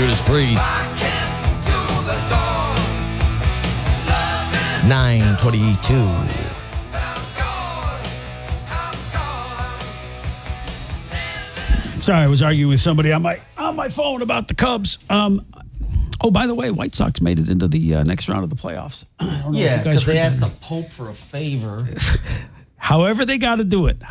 Judas Priest. 9:22. Sorry, I was arguing with somebody on my phone about the Cubs. Oh, by the way, White Sox made it into the next round of the playoffs. I don't know if you guys because they heard asked that. the Pope for a favor. However they got to do it.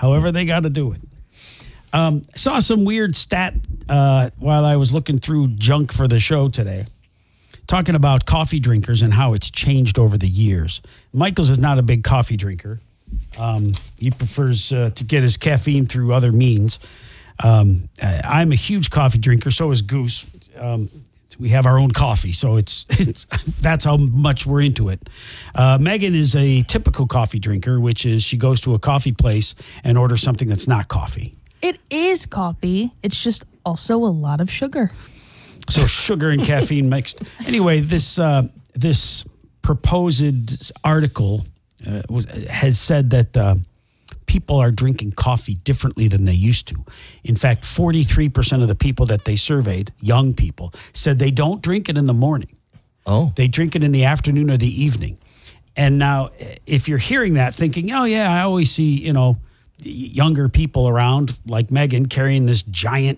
Saw some weird stat while I was looking through junk for the show today, talking about coffee drinkers and how it's changed over the years. Michaels is not a big coffee drinker. He prefers to get his caffeine through other means. I'm a huge coffee drinker. So is Goose. We have our own coffee, so it's that's how much we're into it. Megan is a typical coffee drinker, which is she goes to a coffee place and orders something that's not coffee. It is coffee. It's just also a lot of sugar. So sugar and caffeine mixed. Anyway, this proposed article has said that people are drinking coffee differently than they used to. In fact, 43% of the people that they surveyed, young people, said they don't drink it in the morning. Oh. They drink it in the afternoon or the evening. And now, if you're hearing that, thinking, oh, yeah, I always see, younger people around like Megan carrying this giant,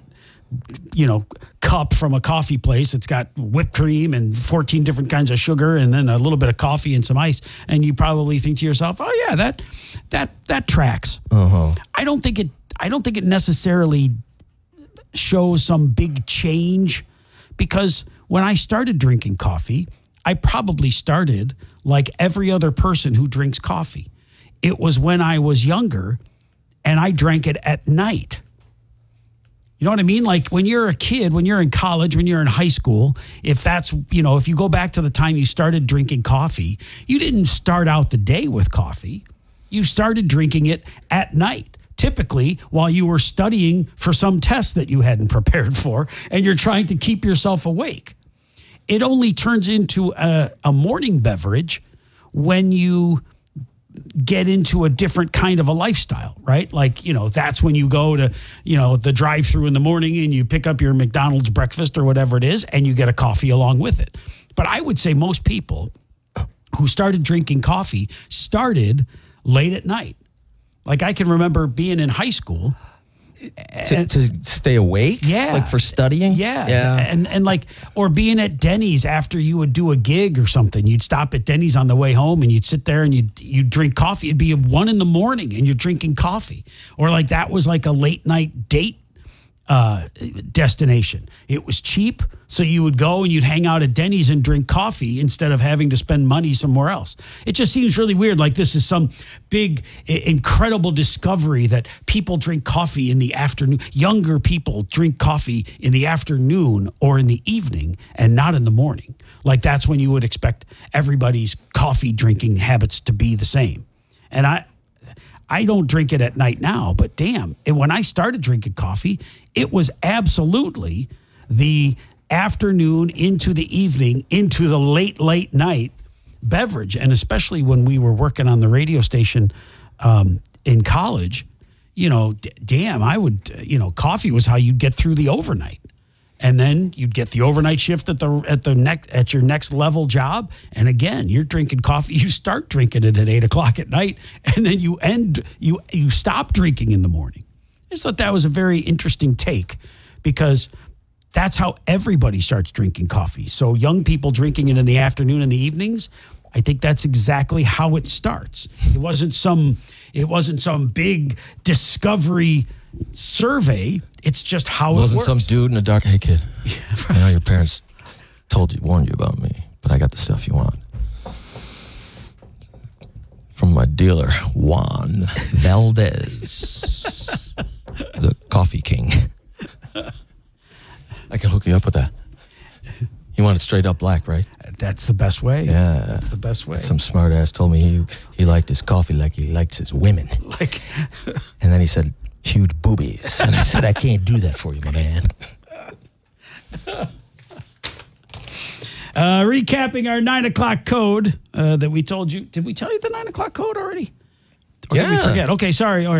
cup from a coffee place. It's got whipped cream and 14 different kinds of sugar and then a little bit of coffee and some ice. And you probably think to yourself, oh yeah, that tracks. Uh-huh. I don't think it necessarily shows some big change, because when I started drinking coffee, I probably started like every other person who drinks coffee. It was when I was younger and I drank it at night. You know what I mean? Like when you're a kid, when you're in college, when you're in high school, if you go back to the time you started drinking coffee, you didn't start out the day with coffee. You started drinking it at night, typically while you were studying for some test that you hadn't prepared for, and you're trying to keep yourself awake. It only turns into a morning beverage when you get into a different kind of a lifestyle, right? Like, that's when you go to, the drive-through in the morning and you pick up your McDonald's breakfast or whatever it is, and you get a coffee along with it. But I would say most people who started drinking coffee started late at night. Like I can remember being in high school. To stay awake? Yeah. Like for studying? Yeah. And like, or being at Denny's after you would do a gig or something. You'd stop at Denny's on the way home and you'd sit there and you'd drink coffee. It'd be 1 a.m. and you're drinking coffee. Or like that was like a late night date destination. It was cheap, so you would go and you'd hang out at Denny's and drink coffee instead of having to spend money somewhere else. It just seems really weird, like this is some big, incredible discovery that people drink coffee in the afternoon. Younger people drink coffee in the afternoon or in the evening and not in the morning. Like that's when you would expect everybody's coffee drinking habits to be the same. And I don't drink it at night now, but damn, when I started drinking coffee, it was absolutely the afternoon into the evening, into the late night beverage. And especially when we were working on the radio station in college, damn, I would, coffee was how you'd get through the overnight. And then you'd get the overnight shift at your next level job. And again, you're drinking coffee. You start drinking it at 8:00 at night, and then you stop drinking in the morning. I just thought that was a very interesting take, because that's how everybody starts drinking coffee. So young people drinking it in the afternoon and the evenings, I think that's exactly how it starts. It wasn't some big discovery survey. It's just how it works. Wasn't some dude in a dark, hey kid, I know your parents warned you about me, but I got the stuff you want. From my dealer, Juan Valdez, the coffee king. I can hook you up with that. You want it straight up black, right? That's the best way. Yeah. That's the best way. Some smart ass told me he liked his coffee like he likes his women. And then he said, huge boobies. And I said, I can't do that for you, my man. Recapping our 9:00 code that we told you. Did we tell you the 9:00 code already? Or did we forget? Okay, sorry. All right.